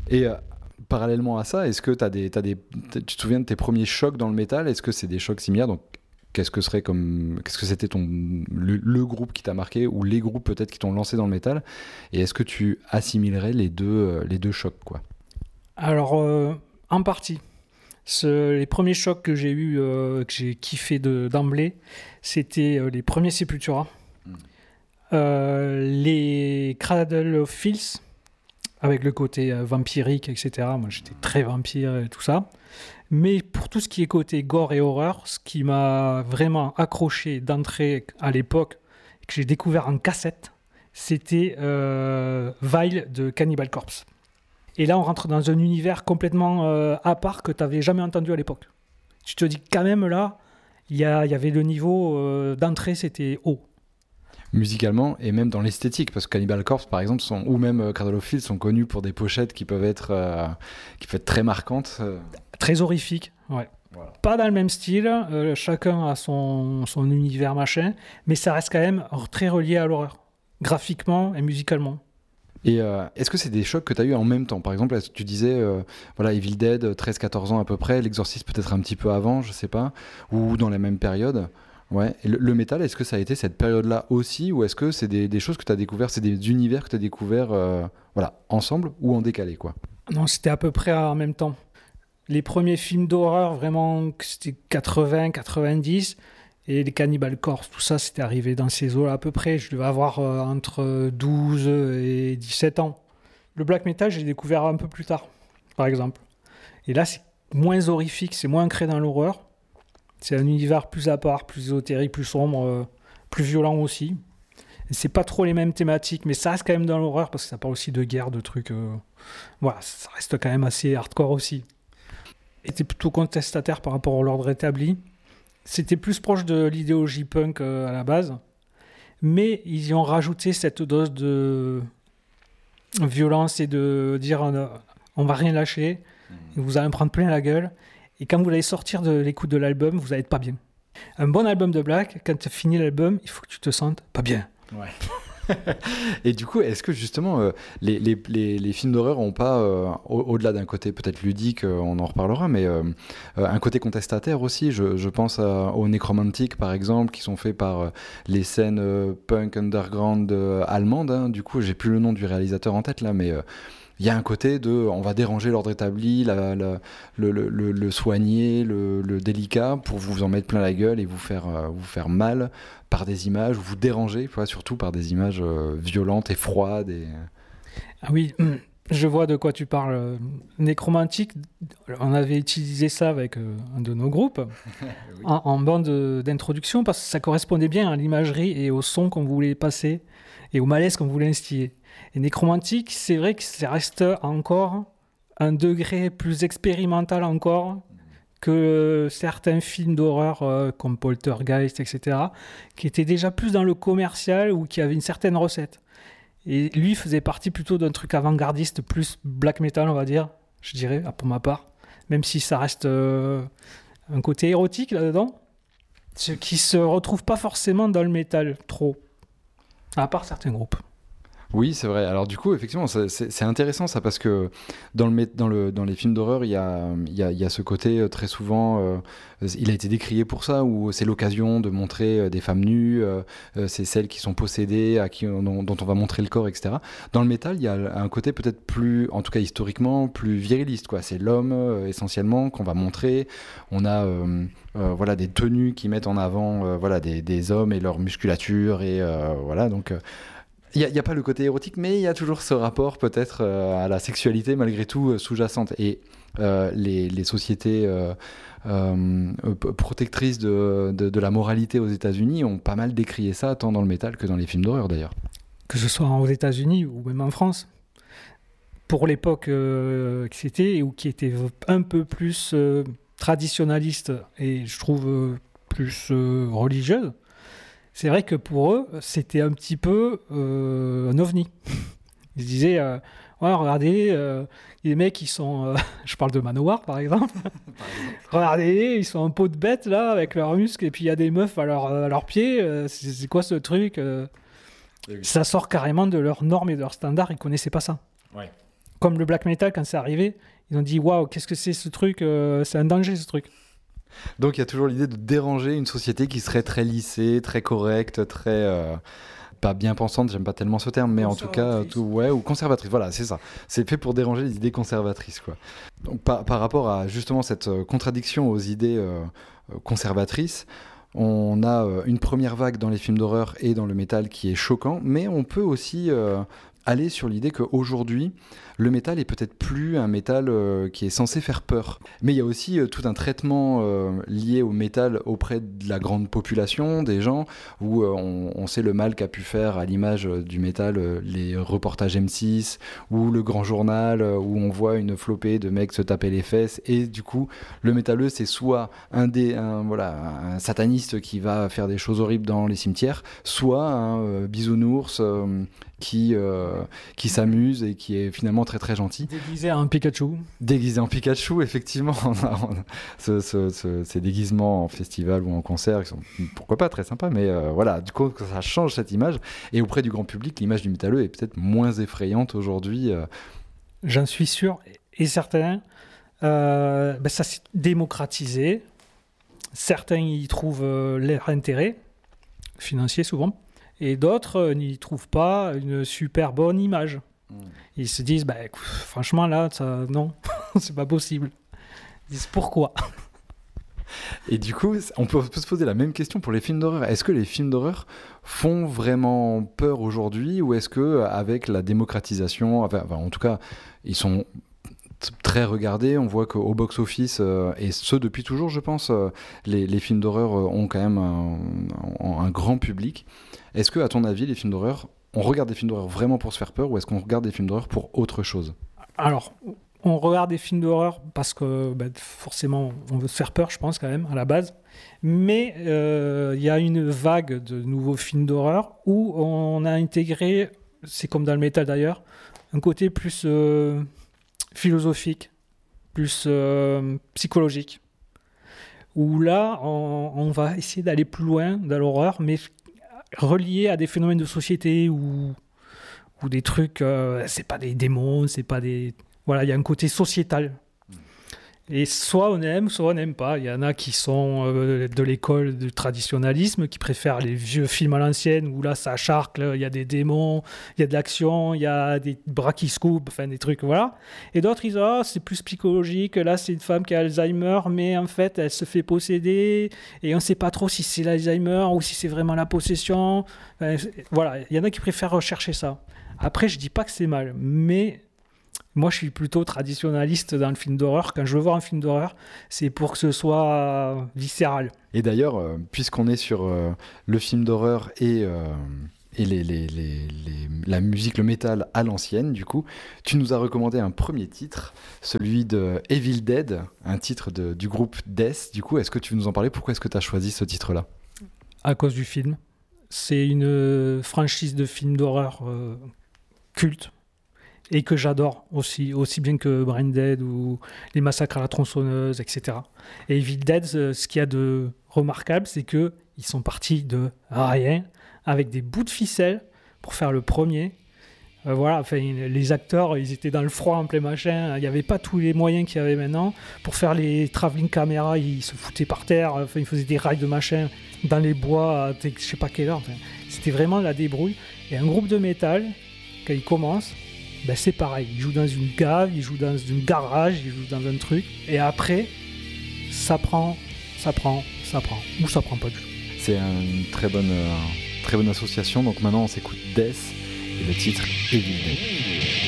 Et parallèlement à ça, est-ce que tu te souviens de tes premiers chocs dans le métal? Est-ce que c'est des chocs similaires? Donc, qu'est-ce que c'était le groupe qui t'a marqué ou les groupes peut-être qui t'ont lancé dans le métal? Et est-ce que tu assimilerais les deux chocs, quoi? Alors, en partie. Les premiers chocs que j'ai eus, que j'ai kiffé d'emblée, c'était les premiers Sepultura. Les Cradle of Filth, avec le côté vampirique, etc. Moi, j'étais très vampire et tout ça. Mais pour tout ce qui est côté gore et horreur, ce qui m'a vraiment accroché d'entrée à l'époque, et que j'ai découvert en cassette, c'était Vile de Cannibal Corpse. Et là, on rentre dans un univers complètement à part que tu n'avais jamais entendu à l'époque. Tu te dis quand même, là, il y avait le niveau d'entrée, c'était haut. Musicalement et même dans l'esthétique, parce que Cannibal Corpse par exemple ou même Cradle of Filth sont connus pour des pochettes qui peuvent être très marquantes, très horrifiques, ouais. Voilà. Pas dans le même style, chacun a son univers machin, mais ça reste quand même très relié à l'horreur, graphiquement et musicalement. Et est-ce que c'est des chocs que tu as eu en même temps? Par exemple, tu disais Evil Dead, 13-14 ans à peu près, l'Exorciste peut-être un petit peu avant, je sais pas, ou dans la même période. Ouais. Et le métal, est-ce que ça a été cette période-là aussi, ou est-ce que c'est des choses que tu as découvert, c'est des univers que tu as découvert ensemble ou en décalé, quoi? Non, c'était à peu près en même temps. Les premiers films d'horreur, vraiment, c'était 80, 90, et les Cannibal Corpse, tout ça, c'était arrivé dans ces eaux-là à peu près. Je devais avoir entre 12 et 17 ans. Le black metal, j'ai découvert un peu plus tard, par exemple. Et là, c'est moins horrifique, c'est moins ancré dans l'horreur. C'est un univers plus à part, plus ésotérique, plus sombre, plus violent aussi. Et c'est pas trop les mêmes thématiques, mais ça reste quand même dans l'horreur parce que ça parle aussi de guerre, de trucs. Voilà, ça reste quand même assez hardcore aussi. Était plutôt contestataire par rapport à l'ordre établi. C'était plus proche de l'idéologie punk à la base, mais ils y ont rajouté cette dose de violence et de dire on va rien lâcher, vous allez me prendre plein la gueule. Et quand vous allez sortir de l'écoute de l'album, vous n'allez être pas bien. Un bon album de black, quand tu as fini l'album, il faut que tu te sentes pas bien. Ouais. Et du coup, est-ce que justement les films d'horreur n'ont pas, au-delà d'un côté peut-être ludique, on en reparlera, mais un côté contestataire aussi? Je pense aux Necromantic par exemple, qui sont faits par les scènes punk underground allemandes, hein. Du coup, j'ai plus le nom du réalisateur en tête là, mais il y a un côté de on va déranger l'ordre établi, le soigner, le délicat, pour vous en mettre plein la gueule et vous faire mal par des images, vous déranger, surtout par des images violentes et froides. Ah oui, je vois de quoi tu parles. Nécromantique, on avait utilisé ça avec un de nos groupes oui. en bande d'introduction parce que ça correspondait bien à l'imagerie et au son qu'on voulait passer et au malaise qu'on voulait instiller. Et Nécromantique, c'est vrai que ça reste encore un degré plus expérimental encore que certains films d'horreur comme Poltergeist, etc., qui étaient déjà plus dans le commercial ou qui avaient une certaine recette. Et lui faisait partie plutôt d'un truc avant-gardiste, plus black metal, on va dire, je dirais, pour ma part, même si ça reste un côté érotique là-dedans, ce qui se retrouve pas forcément dans le métal, trop, à part certains groupes. Oui, c'est vrai. Alors du coup, effectivement, c'est intéressant ça, parce que dans les films d'horreur, il y a ce côté très souvent, il a été décrié pour ça, où c'est l'occasion de montrer des femmes nues, c'est celles qui sont possédées, dont on va montrer le corps, etc. Dans le métal, il y a un côté peut-être plus, en tout cas historiquement, plus viriliste, quoi. C'est l'homme essentiellement qu'on va montrer. On a des tenues qui mettent en avant des hommes et leur musculature, et voilà, donc... Il n'y a pas le côté érotique, mais il y a toujours ce rapport peut-être à la sexualité malgré tout sous-jacente. Et les sociétés protectrices de la moralité aux États-Unis ont pas mal décrié ça, tant dans le métal que dans les films d'horreur d'ailleurs. Que ce soit aux États-Unis ou même en France. Pour l'époque qui c'était, ou qui était un peu plus traditionnaliste et je trouve plus religieuse, c'est vrai que pour eux, c'était un petit peu un ovni. Ils se disaient, ouais, regardez, les mecs, ils sont... je parle de Manowar, par exemple. Regardez, ils sont un pot de bête, là, avec leurs muscles, et puis il y a des meufs à leurs pieds. C'est quoi ce truc? Ça sort carrément de leurs normes et de leurs standards. Ils ne connaissaient pas ça. Ouais. Comme le black metal, quand c'est arrivé, ils ont dit waouh, qu'est-ce que c'est ce truc, c'est un danger ce truc. Donc il y a toujours l'idée de déranger une société qui serait très lissée, très correcte, très pas bien pensante, j'aime pas tellement ce terme, mais en tout cas ou conservatrice. Voilà, c'est ça. C'est fait pour déranger les idées conservatrices, quoi. Donc par rapport à justement cette contradiction aux idées conservatrices, on a une première vague dans les films d'horreur et dans le métal qui est choquant, mais on peut aussi aller sur l'idée qu'aujourd'hui, le métal est peut-être plus un métal qui est censé faire peur. Mais il y a aussi tout un traitement lié au métal auprès de la grande population, des gens, où on sait le mal qu'a pu faire à l'image du métal les reportages M6, ou le grand journal, où on voit une flopée de mecs se taper les fesses, et du coup, le métalleux, c'est soit un sataniste qui va faire des choses horribles dans les cimetières, soit un bisounours qui s'amuse et qui est finalement très très gentil. Déguisé en Pikachu. Déguisé en Pikachu, effectivement. Ces déguisements en festival ou en concert, qui sont pourquoi pas très sympas, mais voilà, du coup ça change cette image. Et auprès du grand public, l'image du métalleux est peut-être moins effrayante aujourd'hui. J'en suis sûr et certain. Ça s'est démocratisé. Certains y trouvent leur intérêt, financier souvent. Et d'autres n'y trouvent pas une super bonne image. Ils se disent, franchement, là, non, c'est pas possible. Ils disent, pourquoi ? Et du coup, on peut se poser la même question pour les films d'horreur. Est-ce que les films d'horreur font vraiment peur aujourd'hui, ou est-ce qu'avec la démocratisation, en tout cas, ils sont très regardés, on voit qu'au box-office, et ce depuis toujours, je pense, les films d'horreur ont quand même un grand public. Est-ce que, à ton avis, les films d'horreur, on regarde des films d'horreur vraiment pour se faire peur, ou est-ce qu'on regarde des films d'horreur pour autre chose ? Alors, on regarde des films d'horreur parce que forcément, on veut se faire peur, je pense, quand même, à la base. Mais il y a une vague de nouveaux films d'horreur où on a intégré, c'est comme dans le métal d'ailleurs, un côté plus philosophique, plus psychologique. Où là, on va essayer d'aller plus loin dans l'horreur, mais relié à des phénomènes de société ou des trucs, c'est pas des démons, c'est pas des... Voilà, il y a un côté sociétal. Et soit on aime, soit on n'aime pas. Il y en a qui sont de l'école du traditionnalisme, qui préfèrent les vieux films à l'ancienne, où là, ça charcle, il y a des démons, il y a de l'action, il y a des bras qui se coupent, enfin des trucs, voilà. Et d'autres, ils disent, c'est plus psychologique, là, c'est une femme qui a Alzheimer, mais en fait, elle se fait posséder, et on ne sait pas trop si c'est l'Alzheimer ou si c'est vraiment la possession. Voilà, il y en a qui préfèrent rechercher ça. Après, je ne dis pas que c'est mal, mais... Moi, je suis plutôt traditionnaliste dans le film d'horreur. Quand je veux voir un film d'horreur, c'est pour que ce soit viscéral. Et d'ailleurs, puisqu'on est sur le film d'horreur et la musique, le métal à l'ancienne, du coup, tu nous as recommandé un premier titre, celui de Evil Dead, un titre du groupe Death. Du coup, est-ce que tu veux nous en parler ? Pourquoi est-ce que tu as choisi ce titre-là ? À cause du film. C'est une franchise de films d'horreur culte. Et que j'adore aussi bien que Brain Dead ou les massacres à la tronçonneuse, etc. Et Evil Dead, ce qu'il y a de remarquable, c'est qu'ils sont partis de rien, avec des bouts de ficelle, pour faire le premier. Les acteurs, ils étaient dans le froid en plein machin, il n'y avait pas tous les moyens qu'il y avait maintenant. Pour faire les travelling caméras, ils se foutaient par terre, ils faisaient des rails de machin dans les bois, à je sais pas quelle heure. C'était vraiment la débrouille. Et un groupe de métal, quand il commence... c'est pareil, il joue dans une gave, il joue dans un garage, il joue dans un truc, et après, ça prend, ou ça prend pas du tout. C'est une très bonne association, donc maintenant on s'écoute Death, et le titre Evil Dead.